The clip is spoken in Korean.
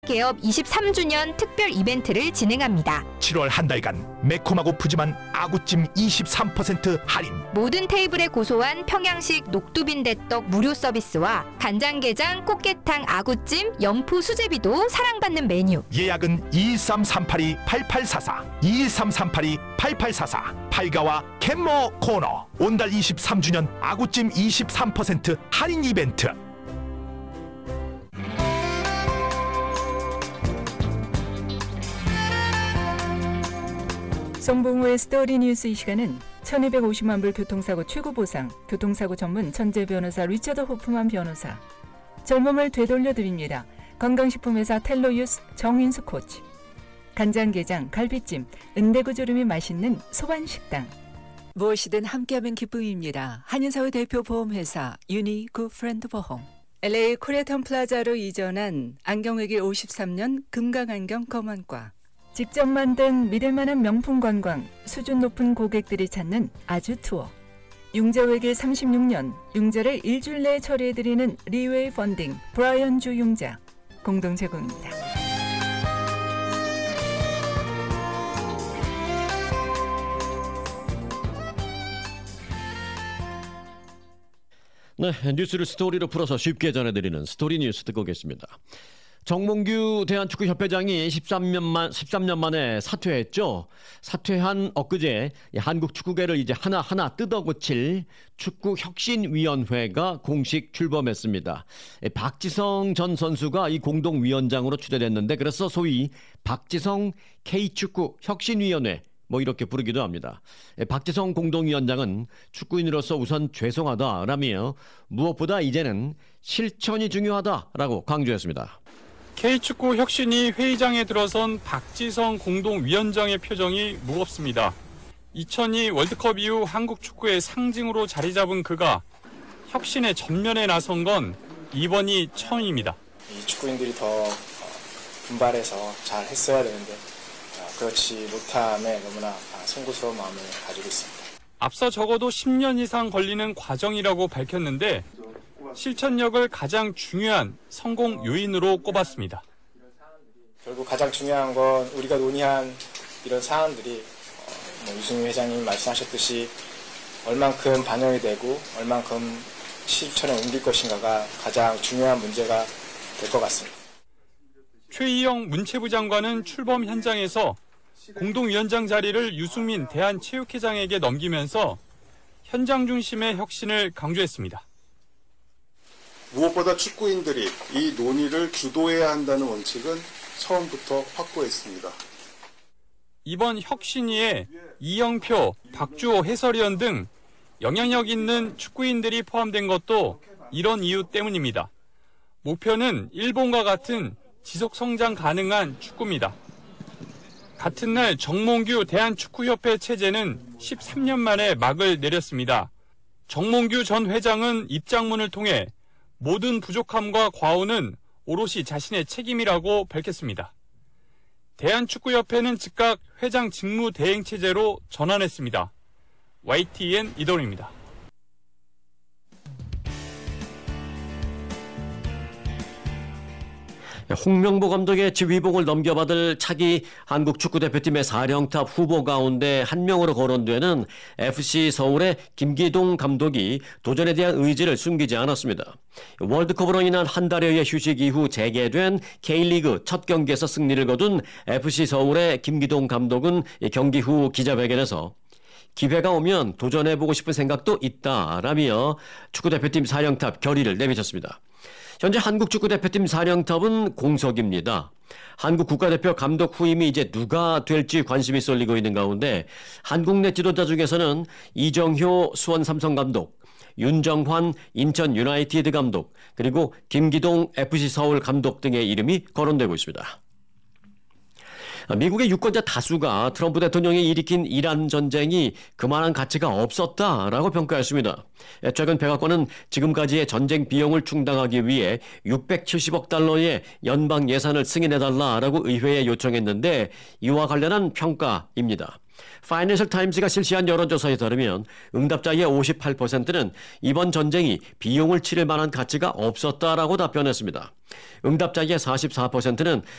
개업 23주년 특별 이벤트를 진행합니다. 7월 한 달간 매콤하고 푸짐한 아구찜 23% 할인. 모든 테이블에 고소한 평양식 녹두빈대떡 무료 서비스와 간장게장, 꽃게탕, 아구찜, 연포 수제비도 사랑받는 메뉴. 예약은 213-382-8844, 213-382-8844. 팔가와 캔모 코너. 온달 23주년 아구찜 23% 할인 이벤트. 송봉우의 스토리 뉴스. 이 시간은 1250만 불 교통사고 최고 보상, 교통사고 전문 천재 변호사 리처드 호프만 변호사, 젊음을 되돌려드립니다. 건강식품회사 텔로유스 정인수 코치, 간장게장, 갈비찜, 은대구조림이 맛있는 소반식당. 무엇이든 함께하면 기쁨입니다. 한인사회 대표 보험회사 유니 굿프렌드 보험. LA 코리아타운 플라자로 이전한 안경외길 53년 금강안경 검안과. 직접 만든 믿을만한 명품 관광, 수준 높은 고객들이 찾는 아주 투어. 융자외길 36년, 융자를 일주일 내에 처리해드리는 리웨이 펀딩, 브라이언 주 융자 공동 제공입니다. 네, 뉴스를 스토리로 풀어서 쉽게 전해드리는 스토리 뉴스 듣고 계십니다. 정몽규 대한축구협회장이 13년 만에 사퇴했죠. 사퇴한 엊그제 한국 축구계를 이제 하나하나 뜯어고칠 축구혁신위원회가 공식 출범했습니다. 박지성 전 선수가 이 공동위원장으로 추대됐는데, 그래서 소위 박지성 K축구혁신위원회 이렇게 부르기도 합니다. 박지성 공동위원장은 축구인으로서 우선 죄송하다라며 무엇보다 이제는 실천이 중요하다라고 강조했습니다. K축구 혁신위 회의장에 들어선 박지성 공동위원장의 표정이 무겁습니다. 2002 월드컵 이후 한국 축구의 상징으로 자리 잡은 그가 혁신의 전면에 나선 건 이번이 처음입니다. 이 축구인들이 더 분발해서 잘 했어야 되는데 그렇지 못함에 너무나 송구스러운 마음을 가지고 있습니다. 앞서 적어도 10년 이상 걸리는 과정이라고 밝혔는데 실천력을 가장 중요한 성공 요인으로 꼽았습니다. 결국 가장 중요한 건 우리가 논의한 이런 사안들이 유승민 회장님이 말씀하셨듯이 얼만큼 반영이 되고 얼만큼 실천에 옮길 것인가가 가장 중요한 문제가 될 것 같습니다. 최희영 문체부 장관은 출범 현장에서 공동위원장 자리를 유승민 대한체육회장에게 넘기면서 현장 중심의 혁신을 강조했습니다. 무엇보다 축구인들이 이 논의를 주도해야 한다는 원칙은 처음부터 확고했습니다. 이번 혁신위에 이영표, 박주호 해설위원 등 영향력 있는 축구인들이 포함된 것도 이런 이유 때문입니다. 목표는 일본과 같은 지속 성장 가능한 축구입니다. 같은 날 정몽규 대한축구협회 체제는 13년 만에 막을 내렸습니다. 정몽규 전 회장은 입장문을 통해 모든 부족함과 과오는 오롯이 자신의 책임이라고 밝혔습니다. 대한축구협회는 즉각 회장 직무 대행 체제로 전환했습니다. YTN 이동입니다. 홍명보 감독의 지휘봉을 넘겨받을 차기 한국 축구대표팀의 사령탑 후보 가운데 한 명으로 거론되는 FC 서울의 김기동 감독이 도전에 대한 의지를 숨기지 않았습니다. 월드컵으로 인한 한 달여의 휴식 이후 재개된 K리그 첫 경기에서 승리를 거둔 FC 서울의 김기동 감독은 경기 후 기자회견에서 기회가 오면 도전해보고 싶은 생각도 있다라며 축구대표팀 사령탑 결의를 내미쳤습니다. 현재 한국 축구대표팀 사령탑은 공석입니다. 한국 국가대표 감독 후임이 이제 누가 될지 관심이 쏠리고 있는 가운데 한국 내 지도자 중에서는 이정효 수원 삼성 감독, 윤정환 인천 유나이티드 감독, 그리고 김기동 FC 서울 감독 등의 이름이 거론되고 있습니다. 미국의 유권자 다수가 트럼프 대통령이 일으킨 이란 전쟁이 그만한 가치가 없었다라고 평가했습니다. 최근 백악관은 지금까지의 전쟁 비용을 충당하기 위해 670억 달러의 연방 예산을 승인해달라라고 의회에 요청했는데 이와 관련한 평가입니다. 파이낸셜 타임즈가 실시한 여론조사에 따르면 응답자의 58%는 이번 전쟁이 비용을 치를 만한 가치가 없었다라고 답변했습니다. 응답자의 44%는